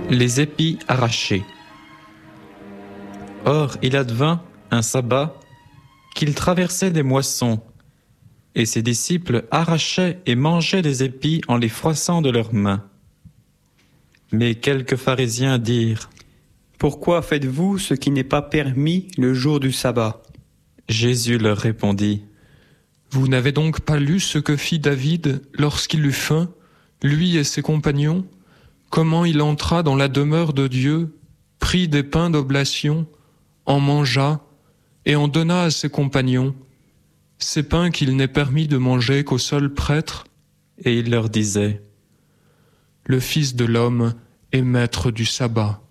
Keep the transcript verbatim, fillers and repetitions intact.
Les épis arrachés. Or, il advint un sabbat qu'il traversait des moissons, et ses disciples arrachaient et mangeaient des épis en les froissant de leurs mains. Mais quelques pharisiens dirent : Pourquoi faites-vous ce qui n'est pas permis le jour du sabbat ? Jésus leur répondit : Vous n'avez donc pas lu ce que fit David lorsqu'il eut faim, lui et ses compagnons, comment il entra dans la demeure de Dieu, prit des pains d'oblation, en mangea et en donna à ses compagnons, ces pains qu'il n'est permis de manger qu'au seul prêtre. Et il leur disait : Le Fils de l'homme est maître du sabbat.